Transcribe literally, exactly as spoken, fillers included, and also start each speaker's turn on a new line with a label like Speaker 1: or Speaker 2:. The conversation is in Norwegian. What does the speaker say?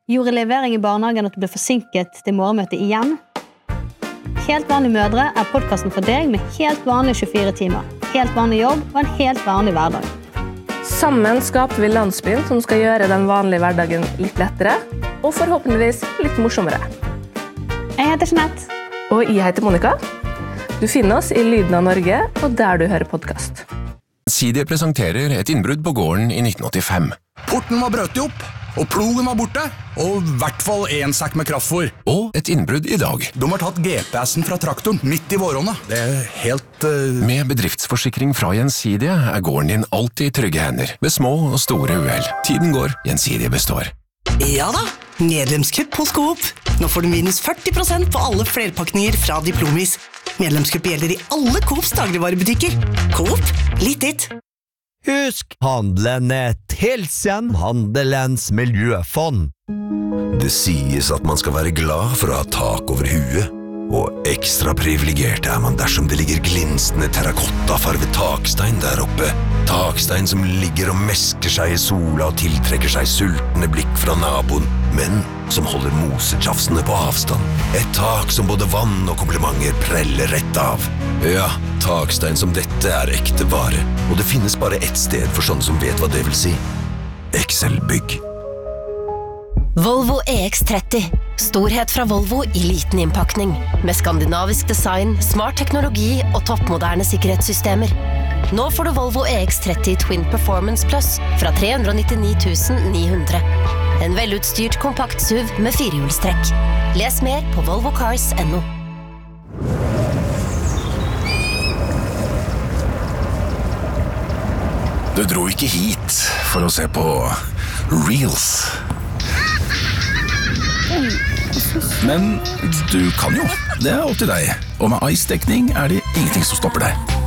Speaker 1: Gjorde levering i barnehagen at du ble forsinket til morgenmøte igjen? Helt vanlige mødre er podcasten for deg med helt vanlige tjuefire timer, helt vanlig jobb og en helt vanlig hverdag.
Speaker 2: Sammen skaper vi landsbyen som skal gjøre den vanlige hverdagen litt lettere, og forhåpentligvis litt morsommere.
Speaker 1: Jeg heter Jeanette.
Speaker 2: Og jeg heter Monica. Du finner oss i Lyden av Norge, og der du hører podcast.
Speaker 3: Gjensidige presenterer et innbrudd på gården i nitten åttifem.
Speaker 4: Porten var brøt opp, og plogen var borte, og i hvert fall en sekk med kraftfôr.
Speaker 3: Og et innbrudd i dag.
Speaker 4: De har tatt G P S-en fra traktoren midt i våronna. Det er helt... Uh...
Speaker 3: Med bedriftsforsikring fra Gjensidige er gården din alltid i trygge hender, ved små og store uhell. Tiden går, Gjensidige består.
Speaker 5: Ja da, medlemskupp hos Coop. Nå får du minus førti prosent på alle flerpakninger fra Diplomis. Medlemskupp gjelder i alle Coops dagligvarebutikker. Coop, litt ditt.
Speaker 6: Husk, handelen er Hilsen, handelens miljøfond.
Speaker 7: Det sies at man skal være glad for å ha tak over huet, og ekstra privilegert er man dersom det ligger glinsende terrakottafarvet takstein der oppe. Takstein som ligger og mesker seg i sola og tiltrekker seg sultne blikk fra naboen, men som holder mosetjafsene på avstand. Et tak som både vann og komplimenter preller rett av. Ja, takstein som dette er ekte vare, og det finnes bare ett sted for sånne som vet hva det vil si. Excel-bygg.
Speaker 8: Volvo E X tretti. Storhet fra Volvo i liten innpakning. Med skandinavisk design, smart teknologi og toppmoderne sikkerhetssystemer. Nå får du Volvo E X tretti Twin Performance Plus fra tre hundre nittini tusen ni hundre. En velutstyrt kompakt S U V med firehjulstrekk. Les mer på volvo cars punktum no.
Speaker 3: Du dro ikke hit for å se på Reels. Men du kan jo. Det er opp til deg. Og med ice-dekning er det ingenting som stopper deg.